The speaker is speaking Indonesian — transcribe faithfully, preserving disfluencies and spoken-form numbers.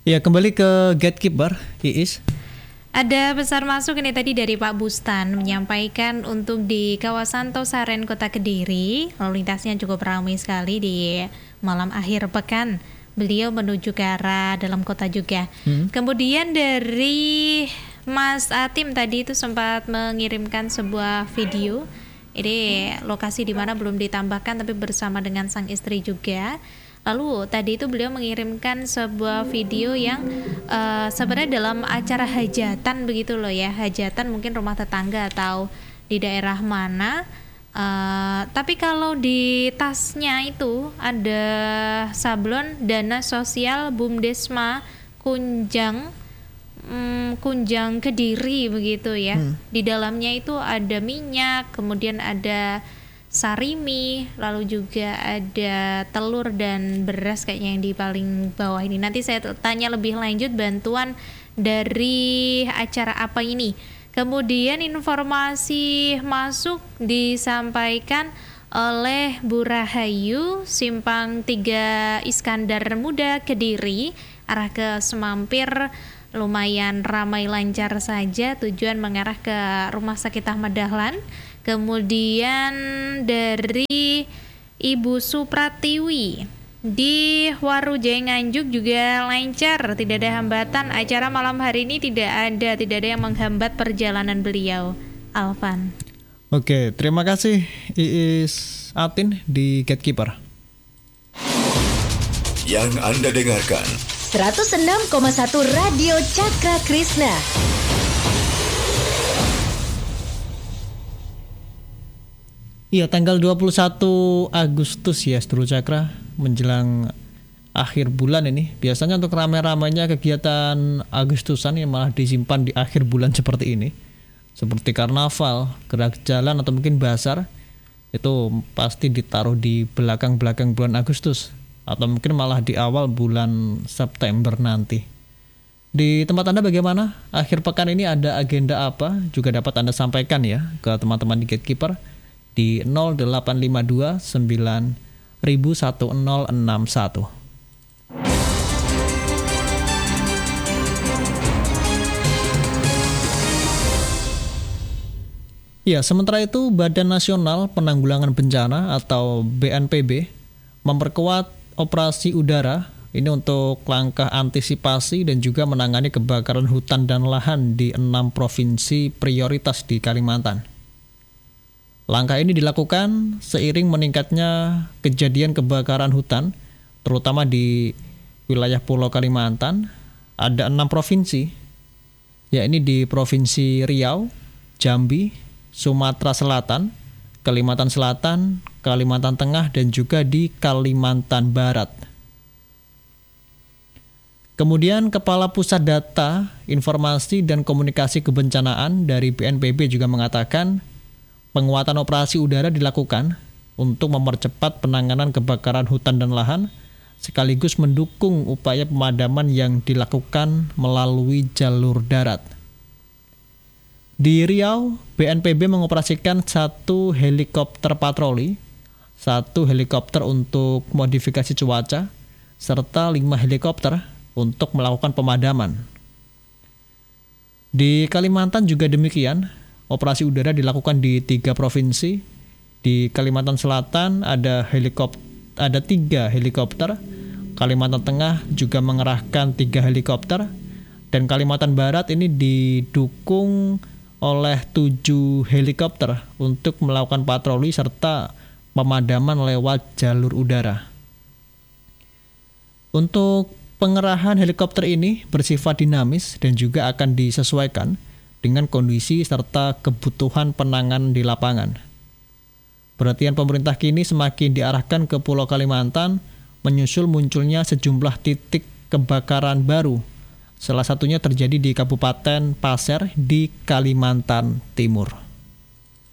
Ya, kembali ke Gatekeeper, Iis. Ada pesan masuk ini tadi dari Pak Bustan menyampaikan untuk di kawasan Tosaren Kota Kediri, lalu lintasnya cukup ramai sekali di malam akhir pekan. Beliau menuju ke arah dalam kota juga. Hmm. Kemudian dari Mas Atim tadi itu sempat mengirimkan sebuah video. Ini lokasi di mana belum ditambahkan tapi bersama dengan sang istri juga. Lalu tadi itu beliau mengirimkan sebuah video yang uh, sebenarnya dalam acara hajatan begitu loh ya, hajatan mungkin rumah tetangga atau di daerah mana. Uh, tapi kalau di tasnya itu ada sablon dana sosial Bumdesma Kunjang um, Kunjang Kediri begitu ya. Hmm. Di dalamnya itu ada minyak, kemudian ada sarimi, lalu juga ada telur dan beras kayaknya yang di paling bawah ini. Nanti saya tanya lebih lanjut bantuan dari acara apa ini. Kemudian informasi masuk disampaikan oleh Bu Rahayu, Simpang tiga Iskandar Muda Kediri, arah ke Semampir lumayan ramai lancar saja, tujuan mengarah ke Rumah Sakit Ahmad Dahlan. Kemudian dari Ibu Supratiwi di Waru Jaya Nganjuk juga lancar, tidak ada hambatan. Acara malam hari ini tidak ada, tidak ada yang menghambat perjalanan beliau. Alvan. Oke, terima kasih Iis Atin di Gatekeeper. Yang Anda dengarkan seratus enam koma satu Radio Cakra Krishna. Iya, tanggal dua puluh satu Agustus ya, Sedulur Cakra, menjelang akhir bulan ini. Biasanya untuk ramai-ramainya kegiatan Agustusan yang malah disimpan di akhir bulan seperti ini. Seperti karnaval, gerak jalan atau mungkin bazar, itu pasti ditaruh di belakang-belakang bulan Agustus atau mungkin malah di awal bulan September nanti. Di tempat Anda bagaimana? Akhir pekan ini ada agenda apa? Juga dapat Anda sampaikan ya ke teman-teman di Gatekeeper di nol delapan lima dua sembilan satu nol enam satu. Ya, sementara itu Badan Nasional Penanggulangan Bencana atau B N P B memperkuat operasi udara ini untuk langkah antisipasi dan juga menangani kebakaran hutan dan lahan di enam provinsi prioritas di Kalimantan. Langkah ini dilakukan seiring meningkatnya kejadian kebakaran hutan, terutama di wilayah Pulau Kalimantan. Ada enam provinsi, yakni di Provinsi Riau, Jambi, Sumatera Selatan, Kalimantan Selatan, Kalimantan Tengah, dan juga di Kalimantan Barat. Kemudian Kepala Pusat Data, Informasi, dan Komunikasi Kebencanaan dari B N P B juga mengatakan penguatan operasi udara dilakukan untuk mempercepat penanganan kebakaran hutan dan lahan, sekaligus mendukung upaya pemadaman yang dilakukan melalui jalur darat. Di Riau, B N P B mengoperasikan satu helikopter patroli, satu helikopter untuk modifikasi cuaca, serta lima helikopter untuk melakukan pemadaman. Di Kalimantan juga demikian. Operasi udara dilakukan di tiga provinsi. Di Kalimantan Selatan ada helikopter, ada tiga helikopter. Kalimantan Tengah juga mengerahkan tiga helikopter. Dan Kalimantan Barat ini didukung oleh tujuh helikopter untuk melakukan patroli serta pemadaman lewat jalur udara. Untuk pengerahan helikopter ini bersifat dinamis dan juga akan disesuaikan dengan kondisi serta kebutuhan penanganan di lapangan. Perhatian pemerintah kini semakin diarahkan ke Pulau Kalimantan menyusul munculnya sejumlah titik kebakaran baru. Salah satunya terjadi di Kabupaten Pasir di Kalimantan Timur.